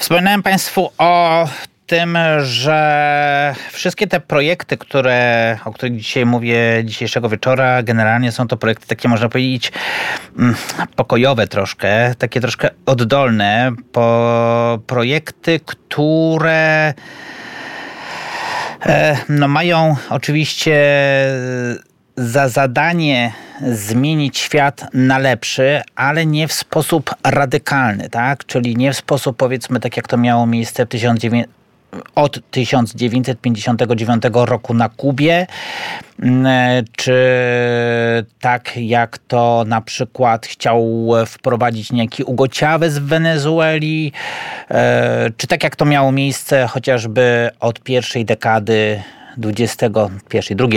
Wspominałem Państwu o tym, że wszystkie te projekty, o których dzisiaj mówię, dzisiejszego wieczora, generalnie są to projekty takie, można powiedzieć, pokojowe troszkę, takie troszkę oddolne, projekty, które mają oczywiście za zadanie zmienić świat na lepszy, ale nie w sposób radykalny, tak? Czyli nie w sposób, powiedzmy, tak jak to miało miejsce od 1959 roku na Kubie, czy tak jak to na przykład chciał wprowadzić niejaki Hugo Chavez w Wenezueli, czy tak jak to miało miejsce chociażby od pierwszej dekady drugiej